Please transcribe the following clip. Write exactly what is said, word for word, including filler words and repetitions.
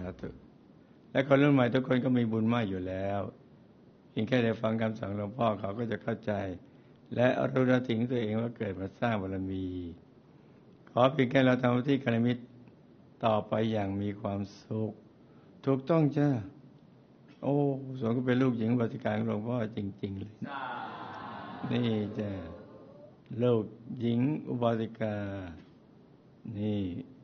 ธุและคนรุ่นใหม่ทุกคนก็มีบุญมากอยู่แล้วเพียงแค่ได้ฟังคำสั่งหลวงพ่อเขาก็จะเข้าใจและรู้ได้ถึงตัวเองว่าเกิดมาสร้างบารมีขอเพียงแค่เราทำหน้าที่กัลยาณมิตรต่อไปอย่างมีความสุขถูกต้องจ้าโอ้สวนก็เป็นลูกหญิงบริการของหลวงพ่อจริงๆเลยนี่จ้าลูกหญิงอุบาสิกานี่